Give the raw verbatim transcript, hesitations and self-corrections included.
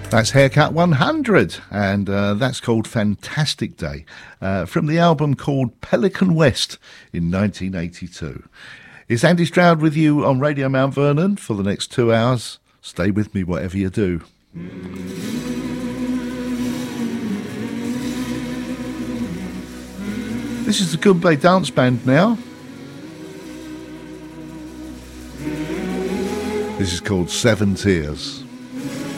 That's Haircut one hundred, and uh, that's called Fantastic Day, uh, from the album called Pelican West in nineteen eighty-two. It's Andy Stroud with you on Radio Mount Vernon for the next two hours. Stay with me, whatever you do. This is the Goombay Dance Band now. This is called Seven Tears.